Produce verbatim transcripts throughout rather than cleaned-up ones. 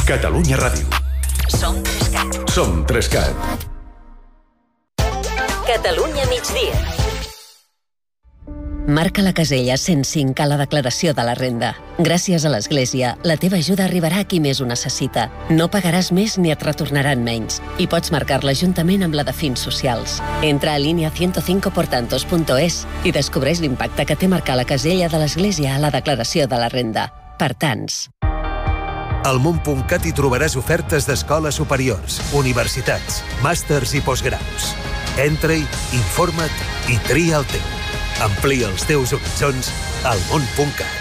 Catalunya Ràdio. Som Trescat. Som Trescat. Catalunya migdia. Marca la casella cent cinc a la declaració de la renda. Gràcies a l'Església, la teva ajuda arribarà a qui més ho necessita. No pagaràs més ni et retornaran menys. I pots marcar-la juntament amb la de fins socials. Entra a línia ciento cinco por tantos punto es i descobreix l'impacte que té marcar la casella de l'Església a la declaració de la renda. Per tants. Al món punt cat hi trobaràs ofertes d'escoles superiors, universitats, màsters i postgraus. Entra-hi, informa't i tria el teu. Amplia els teus horitzons al món punt cat.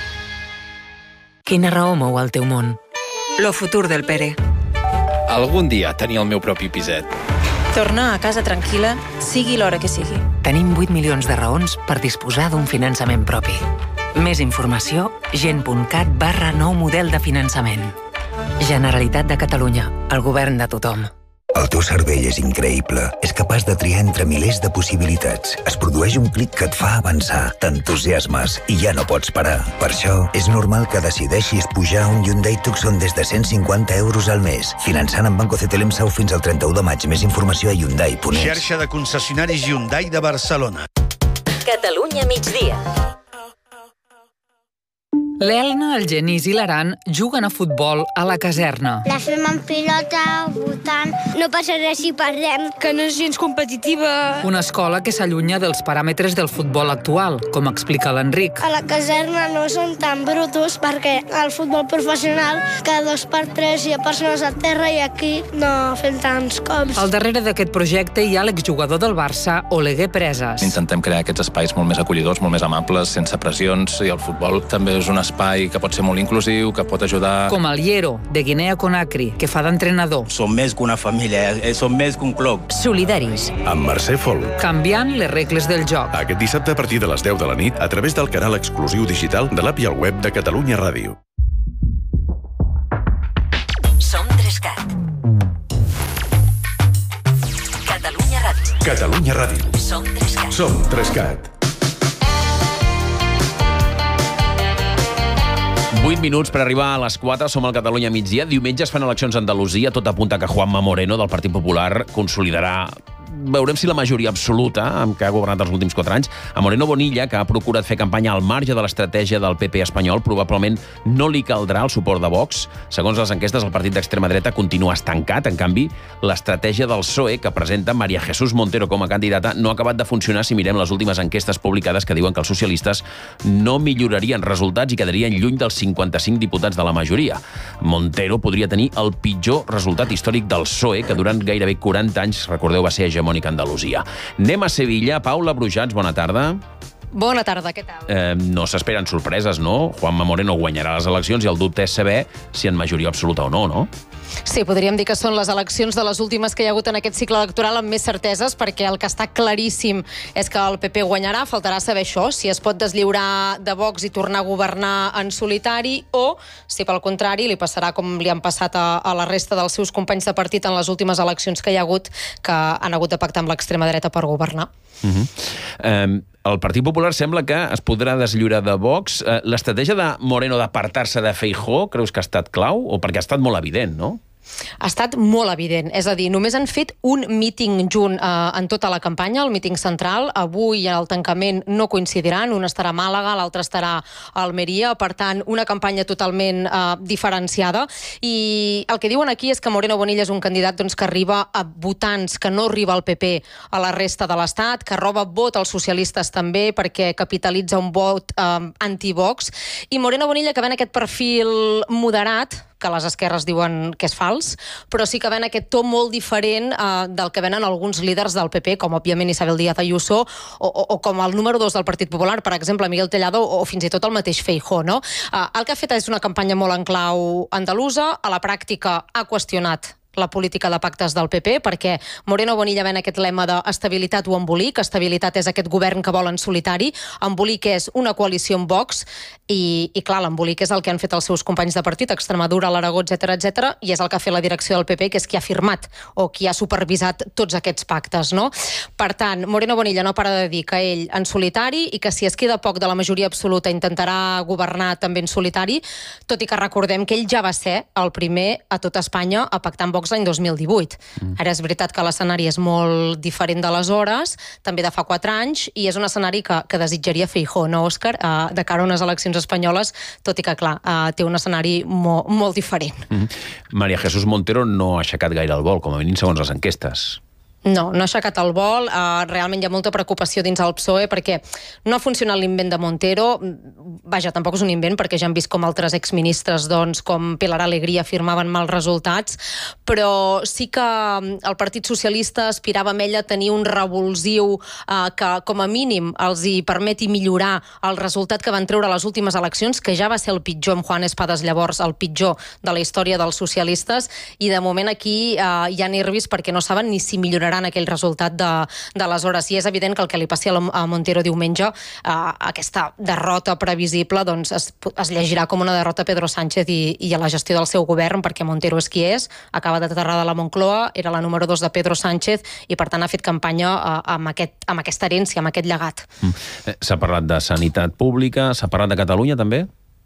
Quina raó mou el teu món? Lo futur del Pere. Algun dia tenir el meu propi piset. Tornar a casa tranquil·la, sigui l'hora que sigui. Tenim vuit milions de raons per disposar d'un finançament propi. Més informació, gent punt cat barra nou model de finançament. Generalitat de Catalunya, el govern de tothom. El teu cervell és increïble. És capaç de triar entre milers de possibilitats. Es produeix un clic que et fa avançar, t'entusiasmes i ja no pots parar. Per això, és normal que decideixis pujar un Hyundai Tucson des de cent cinquanta euros al mes. Finançant amb Banco C T L M S A U fins al trenta-u de maig. Més informació a Hyundai punt es. Xarxa de concessionaris Hyundai de Barcelona. Catalunya migdia. L'Elna, el Genís i l'Aran juguen a futbol a la caserna. La fem en pilota, votant. No passa res si perdem. Que no és gens competitiva. Una escola que s'allunya dels paràmetres del futbol actual, com explica l'Enric. A la caserna no són tan brutos perquè al futbol professional cada dos per tres hi ha persones a terra i aquí no fem tants cops. Al darrere d'aquest projecte hi ha l'exjugador del Barça, Oleguer Presas. Intentem crear aquests espais molt més acollidors, molt més amables, sense pressions, i el futbol també és un espai que pot ser molt inclusiu, que pot ajudar... Com el Hiero, de Guinea Conakry, que fa d'entrenador. Som més que una família, som més que un club. Solidaris. Amb Mercè Folk. Canviant les regles del joc. Aquest dissabte a partir de les deu de la nit a través del canal exclusiu digital de l'app i el web de Catalunya Ràdio. Som Trescat. Catalunya Ràdio. Catalunya Ràdio. Som Trescat. Som Trescat. vuit minuts per arribar a les quatre, som al Catalunya migdia. Diumenge es fan eleccions a Andalusia, tot apunta que Juanma Moreno, del Partit Popular, consolidarà... Veurem si la majoria absoluta, amb què ha governat els últims quatre anys. A Moreno Bonilla, que ha procurat fer campanya al marge de l'estratègia del P P espanyol, probablement no li caldrà el suport de Vox. Segons les enquestes, el partit d'extrema dreta continua estancat. En canvi, l'estratègia del P S O E, que presenta María Jesús Montero com a candidata, no ha acabat de funcionar si mirem les últimes enquestes publicades que diuen que els socialistes no millorarien resultats i quedarien lluny dels cinquanta-cinc diputats de la majoria. Montero podria tenir el pitjor resultat històric del P S O E, que durant gairebé quaranta anys, recordeu, va ser hegemònic a Andalusia. Anem a Sevilla. Paula Brujats, bona tarda. Bona tarda, què tal? Eh, no s'esperen sorpreses, no? Juanma Moreno guanyarà les eleccions i el dubte és saber si en majoria absoluta o no, no? Sí, podríem dir que són les eleccions de les últimes que hi ha hagut en aquest cicle electoral amb més certeses, perquè el que està claríssim és que el P P guanyarà. Faltarà saber això, si es pot deslliurar de Vox i tornar a governar en solitari o, si pel contrari, li passarà com li han passat a, a la resta dels seus companys de partit en les últimes eleccions que hi ha hagut, que han hagut de pactar amb l'extrema dreta per governar. Uh-huh. eh, el Partit Popular sembla que es podrà deslliurar de Vox. Eh, l'estratègia de Moreno d'apartar-se de Feijóo creus que ha estat clau? O perquè ha estat molt evident, no? Ha estat molt evident, és a dir, només han fet un míting junt eh, en tota la campanya, el míting central. Avui al tancament no coincidiran, un estarà a Màlaga, l'altre estarà a Almeria, per tant, una campanya totalment eh, diferenciada. I el que diuen aquí és que Moreno Bonilla és un candidat doncs, que arriba a votants que no arriba al P P a la resta de l'Estat, que roba vot als socialistes també perquè capitalitza un vot eh, anti-Vox, i Moreno Bonilla, que ven aquest perfil moderat, que les esquerres diuen que és fals, però sí que ven aquest to molt diferent eh, del que venen alguns líders del P P, com òbviament Isabel Díaz Ayuso, o, o, o com el número dos del Partit Popular, per exemple, Miguel Tellado, o fins i tot el mateix Feijóo, no? Eh, el que ha fet és una campanya molt en clau andalusa, a la pràctica ha qüestionat la política de pactes del P P, perquè Moreno Bonilla ven aquest lema d'estabilitat o embolic. Estabilitat és aquest govern que vol en solitari, embolic és una coalició amb Vox, i, i clar, l'embolic és el que han fet els seus companys de partit, Extremadura, l'Aragó, etcètera, etcètera, i és el que ha fet la direcció del P P, que és qui ha firmat o qui ha supervisat tots aquests pactes, no? Per tant, Moreno Bonilla no para de dir que ell en solitari i que si es queda poc de la majoria absoluta intentarà governar també en solitari, tot i que recordem que ell ja va ser el primer a tot Espanya a pactar amb Vox l'any dos mil divuit. Mm. Ara és veritat que l'escenari és molt diferent d'aleshores, també de fa quatre anys, i és un escenari que, que desitjaria Feijóo, no, Òscar? Uh, de cara a unes eleccions espanyoles, tot i que, clar, uh, té un escenari mo, molt diferent. Mm. María Jesús Montero no ha aixecat gaire el vol, com a mínim segons les enquestes. No, no ha aixecat el vol. Uh, realment hi ha molta preocupació dins el P S O E perquè no ha funcionat l'invent de Montero. Vaja, tampoc és un invent perquè ja hem vist com altres exministres, doncs, com Pilar Alegría firmaven mals resultats, però sí que el Partit Socialista aspirava amb ella a tenir un revulsiu uh, que, com a mínim, els hi permeti millorar el resultat que van treure a les últimes eleccions, que ja va ser el pitjor amb Juan Espadas, llavors el pitjor de la història dels socialistes, i de moment aquí uh, hi ha nervis perquè no saben ni si milloraran en aquell resultat de, d'aleshores. I és evident que el que li passi a Montero diumenge, eh, aquesta derrota previsible, doncs es, es llegirà com una derrota a Pedro Sánchez i, i a la gestió del seu govern, perquè Montero és qui és, acaba d'aterrar de la Moncloa, era la número dos de Pedro Sánchez i per tant ha fet campanya eh, amb, aquest, amb aquesta herència, amb aquest llegat. Mm. S'ha parlat de sanitat pública, s'ha parlat de Catalunya també?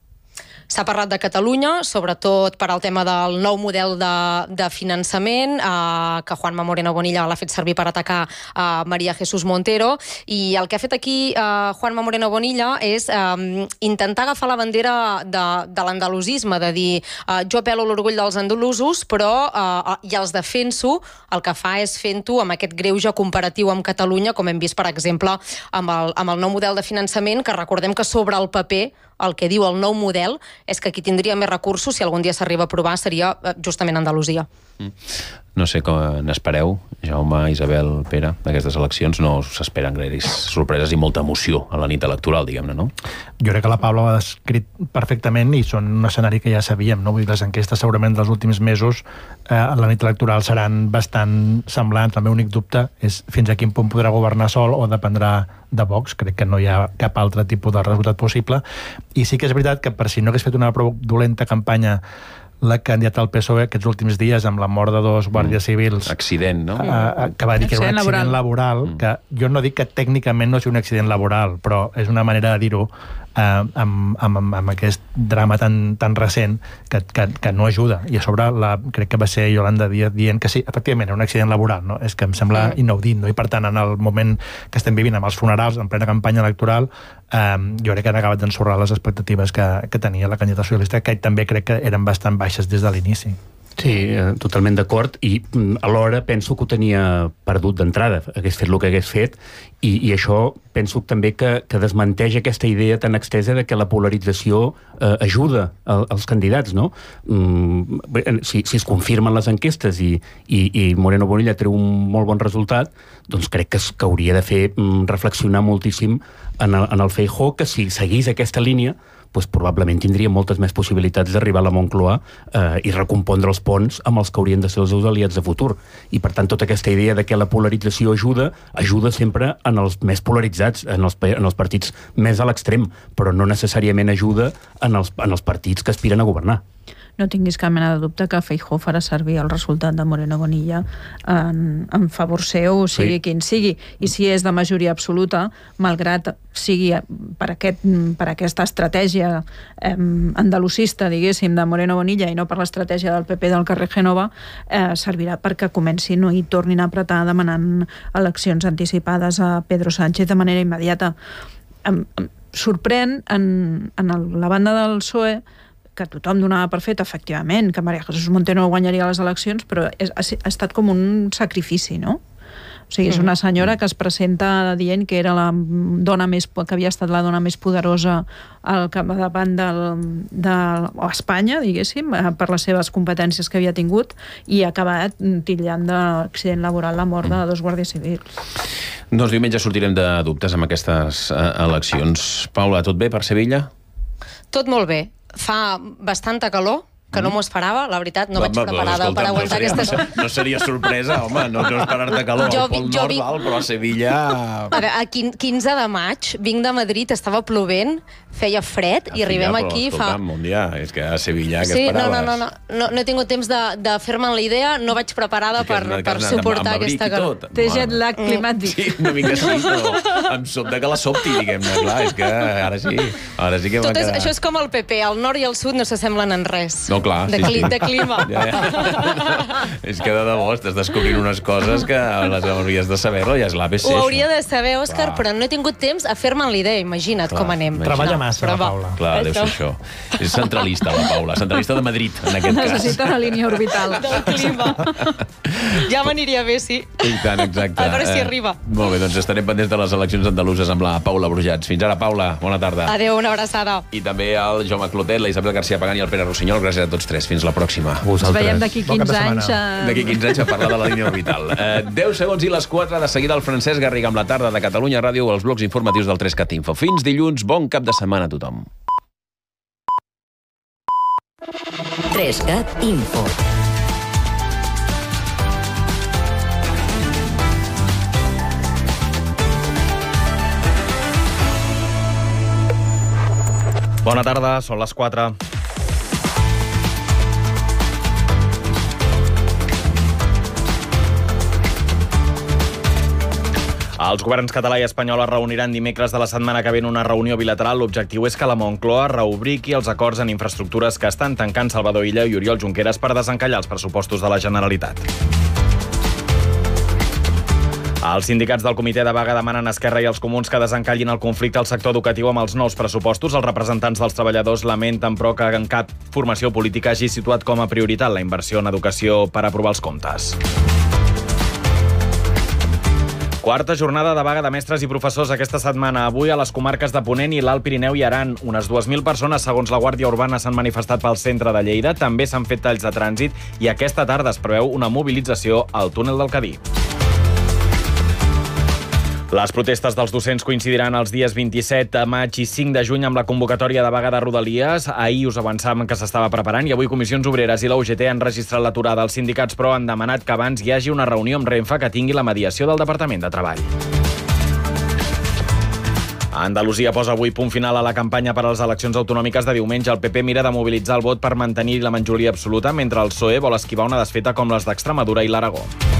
S'ha parlat de Catalunya, sobretot per al tema del nou model de, de finançament, eh, que Juanma Moreno Bonilla l'ha fet servir per atacar eh, María Jesús Montero, i el que ha fet aquí eh, Juanma Moreno Bonilla és eh, intentar agafar la bandera de, de l'andalusisme, de dir eh, jo apel·lo l'orgull dels andalusos, però eh, i els defenso, el que fa és fent-ho amb aquest greuge comparatiu amb Catalunya, com hem vist, per exemple, amb el, amb el nou model de finançament, que recordem que sobre el paper el que diu el nou model és que qui tindria més recursos, si algun dia s'arriba a aprovar, seria justament Andalusia. Mm. No sé com n'espereu, Jaume, Isabel, Pere, d'aquestes eleccions. No s'esperen gaires sorpreses i molta emoció a la nit electoral, diguem-ne, no? Jo crec que la Paula ho ha descrit perfectament i són un escenari que ja sabíem, no? Vull dir, les enquestes segurament dels últims mesos eh, a la nit electoral seran bastant semblants. El meu únic dubte és fins a quin punt podrà governar sol o dependrà de Vox. Crec que no hi ha cap altre tipus de resultat possible. I sí que és veritat que per si no hagués fet una prou dolenta campanya la candidata al P S O E aquests últims dies amb la mort de dos guàrdies civils. Accident, no? Eh, que va dir que era un accident laboral, laboral que jo no dic que tècnicament no sigui un accident laboral, però és una manera de dir-ho eh, amb, amb, amb aquest drama tan, tan recent que, que, que no ajuda. I a sobre la, crec que va ser Yolanda Díaz dient que sí, efectivament, era un accident laboral, no? És que em sembla mm. inaudit, no? I per tant, en el moment que estem vivint amb els funerals, en plena campanya electoral, eh, jo crec que han acabat d'ensorrar les expectatives que, que tenia la candidata socialista, que també crec que eren bastant baixes des de l'inici. Sí, totalment d'acord, i alhora penso que ho tenia perdut d'entrada, hagués fet el que hagués fet, i, i això penso també que, que desmenteix aquesta idea tan extesa de que la polarització eh, ajuda a, als candidats, no? Mm, si, si es confirmen les enquestes i, i, i Moreno Bonilla treu un molt bon resultat, doncs crec que, que hauria de fer mm, reflexionar moltíssim en el, en el Feijóo, que si seguís aquesta línia doncs probablement tindria moltes més possibilitats d'arribar a la Moncloa eh, i recompondre els ponts amb els que haurien de ser els seus aliats de futur. I per tant, tota aquesta idea de que la polarització ajuda, ajuda sempre en els més polaritzats, en els, en els partits més a l'extrem, però no necessàriament ajuda en els, en els partits que aspiren a governar. No tinguis cap mena de dubte que Feijóo farà servir el resultat de Moreno Bonilla en, en favor seu, sigui sí. quin sigui. I si és de majoria absoluta, malgrat sigui per, aquest, per aquesta estratègia eh, andalusista, diguéssim, de Moreno Bonilla i no per l'estratègia del P P del carrer Génova, eh, servirà perquè comencin no, i tornin a apretar demanant eleccions anticipades a Pedro Sánchez de manera immediata. Em, em sorprèn en, en el, la banda del P S O E que tothom donava per fet, efectivament, que María Jesús Montero guanyaria les eleccions, però és, ha, ha estat com un sacrifici, no? O sigui, és una senyora que es presenta dient que era la dona més, que havia estat la dona més poderosa al capdavant del, de Espanya, diguéssim, per les seves competències que havia tingut, i ha acabat titllant d'accident laboral la mort de dos guàrdies civils. Doncs diumenge sortirem de dubtes amb aquestes eleccions. Paula, tot bé per Sevilla? Tot molt bé. Fa bastanta calor, que no m'ho esperava, la veritat, no Va, vaig va, preparada escolta, per aguantar no seria, aquesta... No seria sorpresa, home, no, no esperar-te calor Jo al Pol vi- jo Nord, vi- val, però a Sevilla... A veure, a quinze de maig, vinc de Madrid, estava plovent, feia fred, i arribem Ja, però, aquí fa... escolta'm, un dia, és que a Sevilla, què Sí, no, esperaves? no, no, no, no, no he tingut temps de, de fer-me la idea, no vaig preparada Que per, has anat- que per has anat amb- suportar amb abric aquesta i calor. tot. Té Bueno. jet lag climàtic. Sí, una mica sí, però em sobta que la sobti, diguem-ne, clar, és que ara sí, ara sí que va Tot és, quedar... això és com el P P, el nord i el sud no s'assemblen en res. No, clar, de, sí, cli, sí. de clima. Ja, ja. És que de debò estàs descobrint unes coses que les hauries de saber-lo, ja és l'A B C. Ho hauria de saber, Òscar, Clar. però no he tingut temps a fer-me la idea, imagina't Clar, com anem. imagina't. Treballa massa, la Paula. Clar, deu ser Això. això. És centralista, la Paula, centralista de Madrid, en aquest cas. Necessita la línia orbital. Del clima. Ja m'aniria bé, sí. I tant, exacte. A veure si Eh, arriba. Molt bé, doncs estarem pendents de les eleccions andaluses amb la Paula Brujats. Fins ara, Paula, bona tarda. Adéu, una abraçada. I també al Jaume Clotet, la Isabel García Pagán i el Pere Rossinyol. Gràcies a tots tres. Fins la pròxima. Ens veiem d'aquí quinze anys. Eh... D'aquí quinze anys a parlar de la línia orbital. Eh, deu segons i les quatre, de seguida el Francesc Garriga amb la tarda de Catalunya Ràdio o els blocs informatius del tres cat Info. Fins dilluns, bon cap de setmana a tothom. tres cat Info. Bona tarda, són les quatre. Els governs català i espanyol es reuniran dimecres de la setmana que ve en una reunió bilateral. L'objectiu és que la Moncloa reubriqui els acords en infraestructures que estan tancant Salvador Illa i Oriol Junqueras per desencallar els pressupostos de la Generalitat. Els sindicats del comitè de vaga demanen a Esquerra i els comuns que desencallin el conflicte al sector educatiu amb els nous pressupostos. Els representants dels treballadors lamenten, però, que en cap formació política hagi situat com a prioritat la inversió en educació per aprovar els comptes. Quarta jornada de vaga de mestres i professors aquesta setmana. Avui a les comarques de Ponent i l'Alt Pirineu i Aran. Unes dues mil persones, segons la Guàrdia Urbana, s'han manifestat pel centre de Lleida. També s'han fet talls de trànsit i aquesta tarda es preveu una mobilització al túnel del Cadí. Les protestes dels docents coincidiran els dies vint-i-set de maig i cinc de juny amb la convocatòria de vaga de Rodalies. Ahir us avançàvem que s'estava preparant i avui Comissions Obreres i la U G T han registrat l'aturada. Els sindicats, però, han demanat que abans hi hagi una reunió amb Renfe que tingui la mediació del Departament de Treball. Andalusia posa avui punt final a la campanya per a les eleccions autonòmiques de diumenge. El P P mira de mobilitzar el vot per mantenir la majoria absoluta, mentre el P S O E vol esquivar una desfeta com les d'Extremadura i l'Aragó.